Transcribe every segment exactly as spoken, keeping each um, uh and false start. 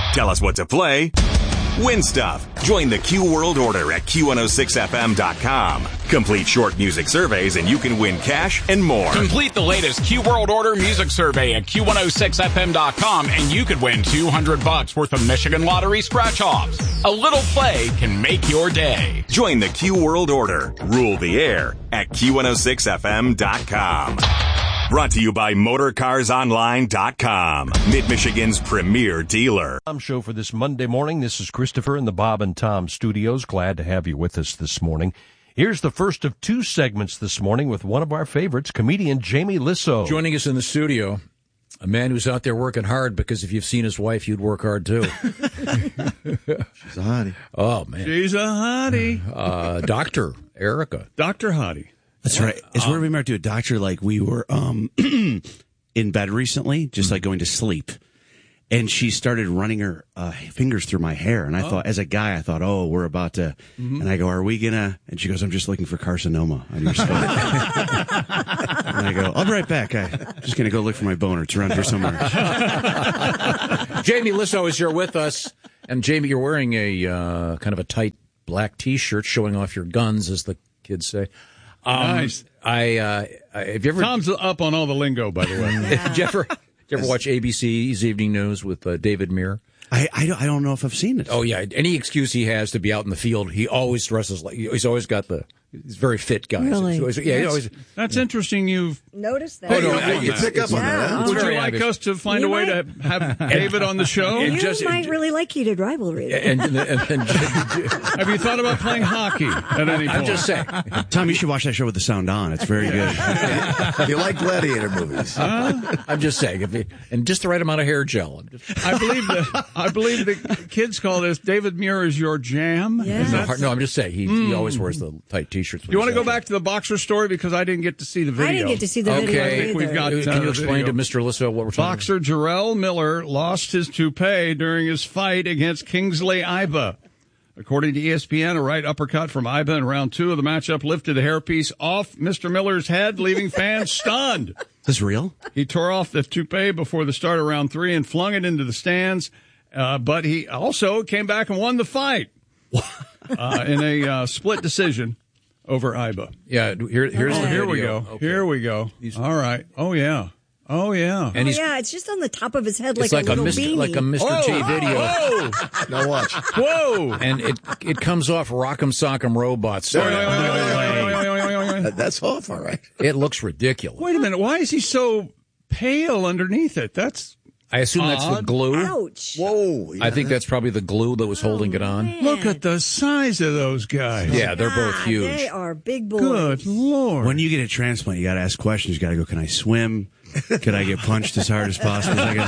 Tell us what to play. Win stuff. Join the Q World Order at Q one oh six F M dot com. Complete short music surveys and you can win cash and more. Complete the latest Q World Order music survey at Q one oh six F M dot com and you could win two hundred bucks worth of Michigan Lottery scratch-offs. A little play can make your day. Join the Q World Order. Rule the air at Q one oh six F M dot com. Brought to you by Motor Cars Online dot com, Mid-Michigan's premier dealer. Tom show for this Monday morning. This is Christopher in the Bob and Tom studios. Glad to have you with us this morning. Here's the first of two segments this morning with one of our favorites, comedian Jamie Lissow. Joining us in the studio, a man who's out there working hard, because if you've seen his wife, you'd work hard too. She's a hottie. Oh, man. She's a hottie. Uh, Doctor Erica. Doctor Hottie. That's right. It's um, where we met to a doctor, like we were um, in bed recently, just mm-hmm. like going to sleep. And she started running her uh, fingers through my hair. And I oh. thought, as a guy, I thought, oh, we're about to. Mm-hmm. And I go, are we going to? And she goes, I'm just looking for carcinoma on your skull. And I go, I'll be right back. I'm just going to go look for my boner. It's around here somewhere. Jamie Lissow is here with us. And Jamie, you're wearing a uh, kind of a tight black T-shirt showing off your guns, as the kids say. Um, nice. I, uh, have you ever... Tom's up on all the lingo, by the way. Did you ever, did you ever watch A B C's Evening News with uh, David Muir? I, I, don't, I don't know if I've seen it. Oh, yeah. Any excuse he has to be out in the field, he always dresses like... He's always got the... He's a very fit guy. Really? So, so, yeah, that's, always, that's interesting. You've noticed that. Oh, no, I, you pick up on yeah. that. Would you very like obvious. us to find You a way might, to have David on the show? You just, might really like heated rivalry. And, and, and, and Have you thought about playing hockey at any point? I'm just saying. Tom, you should watch that show with the sound on. It's very good. You like gladiator movies. Huh? I'm just saying. If you, and just the right amount of hair gel. I believe the I believe the kids call this David Muir is your jam. Yeah. Is No, that, hard- no, I'm just saying. He, mm. he always wears the tight T-shirts. do you want to go back to the boxer story? Because I didn't get to see the video. I didn't get to see the Okay. video I either. think we've got, uh, Can you explain video. to Mister Lissow what we're talking Boxer Jarrell Miller lost his toupee during his fight against Kingsley Iba. According to E S P N, a right uppercut from Iba in round two of the matchup lifted the hairpiece off Mister Miller's head, leaving fans stunned. Is this real? He tore off the toupee before the start of round three and flung it into the stands, uh, but he also came back and won the fight uh, in a uh, split decision over Iba. Yeah, here, here's Oh, the here we video. go. Okay. Here we go. All right. Oh, yeah. Oh, yeah. And Oh, he's, yeah, it's just on the top of his head it's like, like a a little Mister beanie. like a Mister Whoa, J video. Whoa! Now watch. Whoa! And it it comes off Rock'em Sock'em Robots. Wait, wait, wait, wait, wait, wait, wait, wait, wait, wait. That's off, all right. It looks ridiculous. Wait a minute. Why is he so pale underneath it? That's I assume that's the Odd. glue. Ouch. Whoa. Yeah, I think that's probably the glue that was holding it on. Man. look at the size of those guys. Yeah, they're both God, huge. They are big boys. Good Lord. When you get a transplant, you got to ask questions. You got to go, can I swim? Could I get punched as hard as possible? I got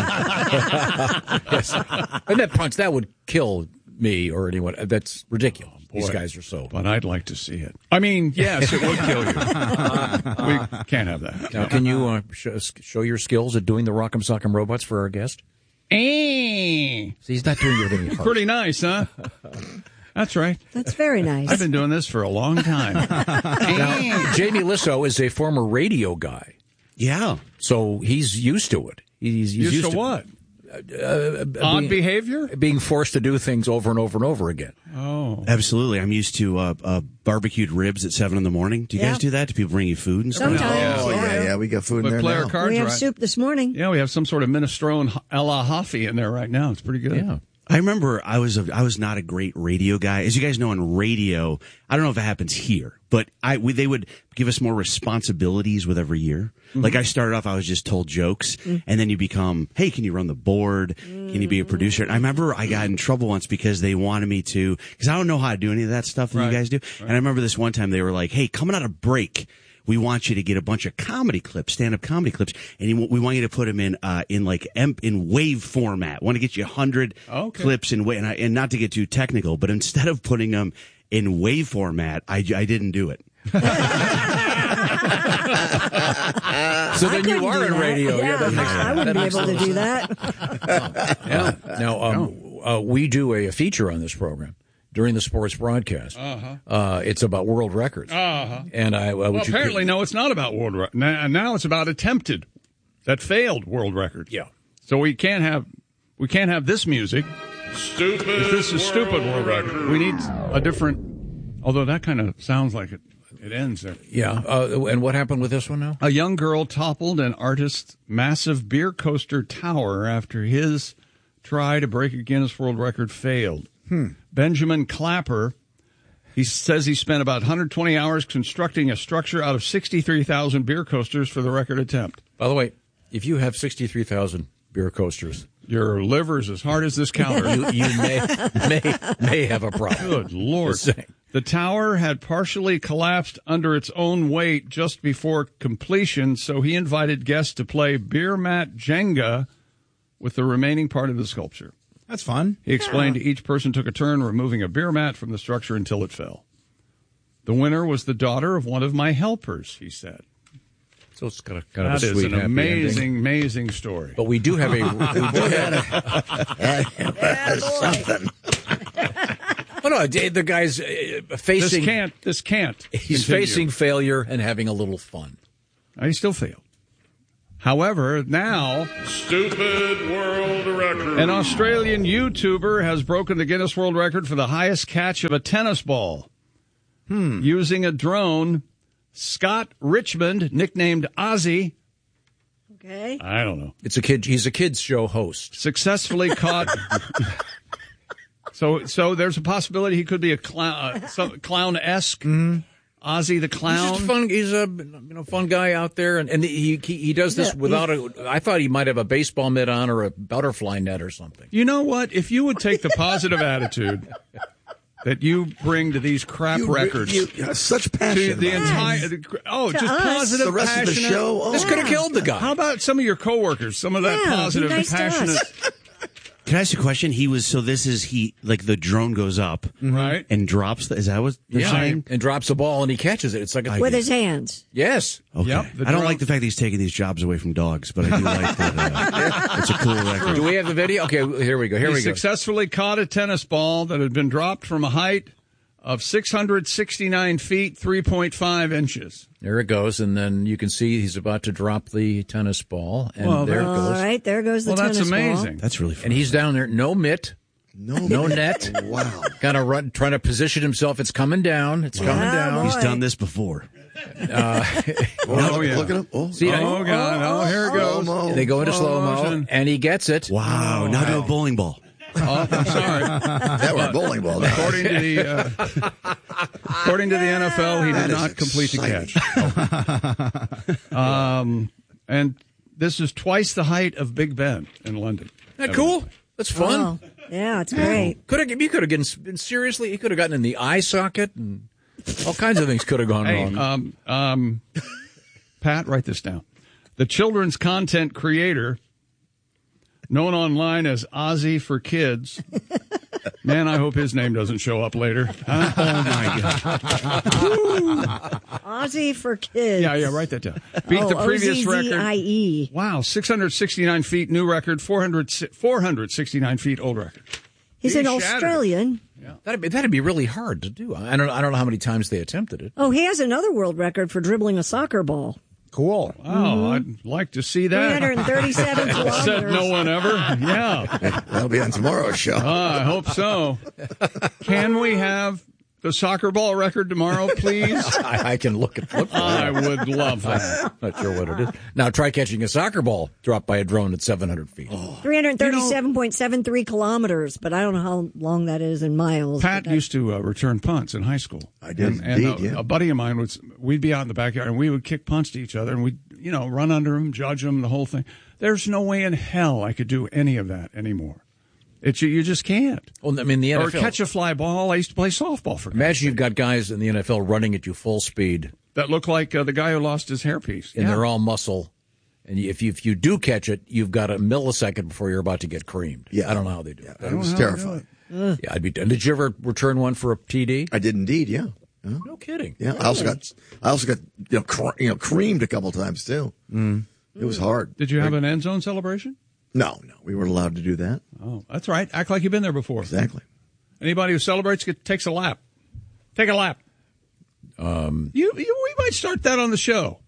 to stay on. And that punch, that would kill me or anyone. That's ridiculous. These guys are so. But I'd like to see it. I mean, yes, it would kill you. We can't have that. Now, can you uh, sh- show your skills at doing the Rock'em Sock'em Robots for our guest? Eh. See, he's not doing it any harder. Pretty nice, huh? That's right. That's very nice. I've been doing this for a long time. Now, Jamie Lissow is a former radio guy, Yeah. so he's used to it. He's, he's Used, used to, to what? Uh, Odd being, behavior? being forced to do things over and over and over again. Oh. Absolutely. I'm used to uh, uh, barbecued ribs at seven in the morning. Do you Yeah. guys do that? Do people bring you food and stuff? Sometimes. Oh, yeah, yeah. yeah, we got food in We there play our now. cards We have right. soup this morning. Yeah, we have some sort of minestrone a la Hoffy in there right now. It's pretty good. Yeah. I remember I was a, I was not a great radio guy. As you guys know, on radio, I don't know if it happens here, but I we, they would give us more responsibilities with every year. Mm-hmm. Like I started off, I was just told jokes, mm-hmm. and then you become, hey, can you run the board? Mm-hmm. Can you be a producer? And I remember I got in trouble once because they wanted me to, because I don't know how to do any of that stuff that right. you guys do. Right. And I remember this one time they were like, hey, coming out of break, we want you to get a bunch of comedy clips, stand-up comedy clips, and you, we want you to put them in uh, in like em, in wave format. We want to get you a hundred okay. clips in wave, and, I, and not to get too technical, but instead of putting them in wave format, I, I didn't do it. So then you are in radio. Yeah, Yeah, that makes, I wouldn't that be makes able to sense. do that. Yeah. Now, um, uh, we do a, a feature on this program during the sports broadcast. Uh-huh. Uh, it's about world records. Uh-huh. And I uh, Well, would you- apparently, no, it's not about world records. Now, now it's about attempted, that failed world records. Yeah. So we can't have we can't have this music. Stupid. If this is stupid world record, we need a different. Although that kind of sounds like it. It ends there. Yeah. Uh, and what happened with this one now? A young girl toppled an artist's massive beer coaster tower after his try to break a Guinness World Record failed. Hmm. Benjamin Clapper, he says he spent about one hundred twenty hours constructing a structure out of sixty-three thousand beer coasters for the record attempt. By the way, if you have sixty-three thousand beer coasters, your liver's as hard as this counter. you, you may, may may have a problem. Good Lord. The tower had partially collapsed under its own weight just before completion, so he invited guests to play beer mat Jenga with the remaining part of the sculpture. That's fun. He explained each person took a turn removing a beer mat from the structure until it fell. The winner was the daughter of one of my helpers, he said. So it's kind of, kind of That a is sweet, an happy amazing, ending. amazing story. But we do have a... We do have, Something. oh, no, the guy's uh, facing... This can't, this can't He's continue. facing failure and having a little fun. He still failed. However, now... Stupid world record. An Australian YouTuber has broken the Guinness World Record for the highest catch of a tennis ball. Hmm. Using a drone, Scott Richmond, nicknamed Ozzy, Okay. I don't know, It's a kid. He's a kids show host. successfully caught... so so there's a possibility he could be a clown, uh, some clown-esque Mm-hmm. Ozzy the He's Clown. just fun. He's a you know fun guy out there, and, and he, he he does this Yeah, without a. I thought he might have a baseball mitt on or a butterfly net or something. You know what? If you would take the positive attitude that you bring to these crap You- records... you- you have such to passion. the about it. entire oh To just us. positive the rest of the passionate- show. Oh, This could have killed the guy. How about some of your coworkers? Some of that Yeah, be positive, nice to us. passionate, Can I ask you a question? He was so this is he like the drone goes up right? and drops. The, is that what they're Yeah. saying? And drops a ball and he catches it. It's like a With his hands. yes. Okay. Yep, the I don't drone- like the fact that he's taking these jobs away from dogs, but I do like that. Uh, it's a cool record. Do we have the video? Okay, here we go. Here he we go. successfully caught a tennis ball that had been dropped from a height of six hundred sixty-nine feet, three point five inches. There it goes, and then you can see he's about to drop the tennis ball, and Well, there it All goes. right, there goes the Well, that's tennis ball. amazing. That's really fun. And he's down there, no mitt, No, no net. Wow. Kind of run, trying to position himself. It's coming down. It's coming Yeah, down. boy. He's done this before. Oh, yeah. Look at him. Oh, See, Oh, God. Oh, here it goes. slow-mo. they go into slow mo, motion. and he gets it. Wow. Now do a bowling ball. Oh, I'm sorry. That were a bowling ball. Now. According to the uh, according to the N F L, he That did is not complete exciting. the catch. um, and this is twice the height of Big Ben in London. Isn't that cool? That's fun. Oh, yeah, it's great. Could have you could have gotten seriously. He could have gotten in the eye socket, and all kinds of things could have gone Hey, wrong. um, um, Pat, write this down. The children's content creator, known online as Ozzy for Kids. Man, I hope his name doesn't show up later. Huh? Oh my god. Ozzy for kids. Yeah, yeah, write that down. Beat Oh, the previous O Z Z I record. E. Wow, six hundred sixty-nine feet, new record, four hundred, four hundred sixty-nine feet, old record. He's He an shattered. Australian. That'd be, that'd be really hard to do. I don't I don't know how many times they attempted it. Oh, he has another world record for dribbling a soccer ball. Cool. Wow, I'd like to see three that. hundred thirty-seven kilometers. Said no one ever. Yeah, That'll be on tomorrow's show. uh, I hope so. Can we have the soccer ball record tomorrow, please? I, I can look at look for I that. would love that. Not sure what it is. Now try catching a soccer ball dropped by a drone at seven hundred feet. three hundred thirty-seven point seven three kilometers, but I don't know how long that is in miles. Pat but that- used to uh, return punts in high school. I did and, and indeed, a, yeah. a buddy of mine was. We'd be out in the backyard and we would kick punts to each other, and we'd you know run under them, judge them, the whole thing. There's no way in hell I could do any of that anymore. It's you, you just can't. Well, I mean the N Or F L. catch a fly ball. I used to play softball for Imagine you've got guys in the N F L running at you full speed, that look like uh, the guy who lost his hairpiece. and Yeah. they're all muscle. And if you if you do catch it, you've got a millisecond before you're about to get creamed. Yeah. I don't know how they do it. It was terrifying. Yeah, I'd be. Did you ever return one for a T D? I did indeed. Yeah. Huh? No kidding. Yeah. I also got. I also got you know cr- you know creamed a couple times too. Mm. It was hard. Did you have an end zone celebration? No, no, we weren't allowed to do that. Oh, that's right. Act like you've been there before. Exactly. Anybody who celebrates get, takes a lap. Take a lap. Um, You, you, we might start that on the show.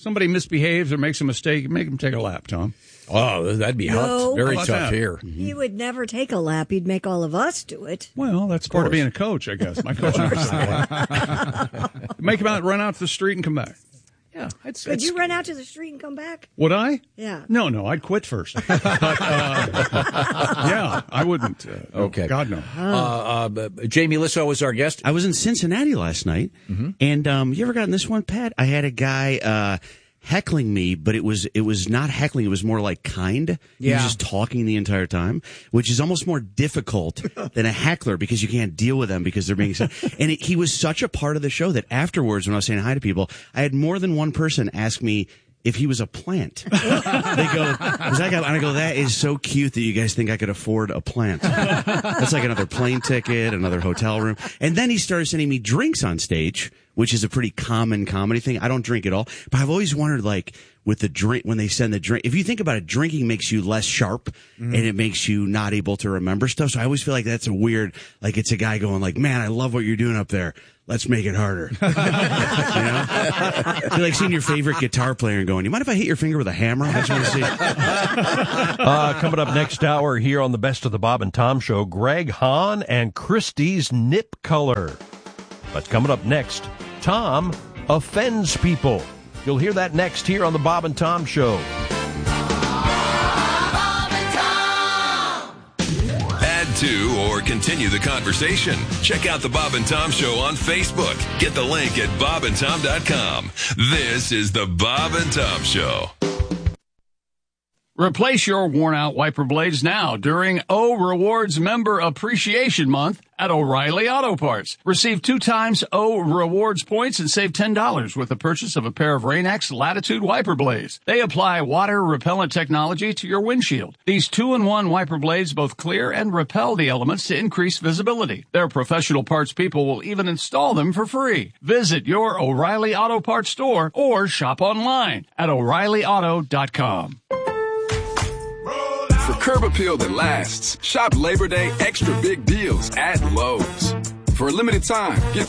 somebody misbehaves or makes a mistake, make them take a lap, Tom. Oh, that'd be No. hot. Very How tough about that? here. He would never take a lap. He'd make all of us do it. Well, that's part of being a coach, I guess. My coach never said that. Make him out, run out to the street and come back. Yeah, I'd, Could I'd, you run out to the street and come back? Would I? Yeah. No, no, I'd quit first. But, uh, yeah, I wouldn't. Uh, Okay. God, no. Uh, uh, but Jamie Lissow was our guest. I was in Cincinnati last night, and um, you ever gotten this one, Pat? I had a guy uh, heckling me, but it was it was not heckling; it was more like kind. He Yeah. was just talking the entire time, which is almost more difficult than a heckler because you can't deal with them because they're being. So, and it, he was such a part of the show that afterwards, when I was saying hi to people, I had more than one person ask me if he was a plant. They go, "Was I got-" and I go, that is so cute that you guys think I could afford a plant. That's like another plane ticket, another hotel room. And then he started sending me drinks on stage, which is a pretty common comedy thing. I don't drink at all, but I've always wondered, like, with the drink, when they send the drink, if you think about it, drinking makes you less sharp and it makes you not able to remember stuff. So I always feel like that's a weird, like it's a guy going like, man, I love what you're doing up there. Let's make it harder. You know? I feel like seeing your favorite guitar player and going, you mind if I hit your finger with a hammer? I just want to see. Uh, coming up next hour here on the Best of the Bob and Tom Show, Greg Hahn and Christie's Nip Color. But coming up next, Tom offends people. You'll hear that next here on the Bob and Tom Show. Add to or continue the conversation. Check out the Bob and Tom Show on Facebook. Get the link at bob and tom dot com. This is the Bob and Tom Show. Replace your worn-out wiper blades now during O Rewards Member Appreciation Month at O'Reilly Auto Parts. Receive two times O Rewards points and save ten dollars with the purchase of a pair of Rain-X Latitude wiper blades. They apply water-repellent technology to your windshield. These two-in-one wiper blades both clear and repel the elements to increase visibility. Their professional parts people will even install them for free. Visit your O'Reilly Auto Parts store or shop online at O'Reilly Auto dot com. For curb appeal that lasts, shop Labor Day extra big deals at Lowe's. For a limited time, get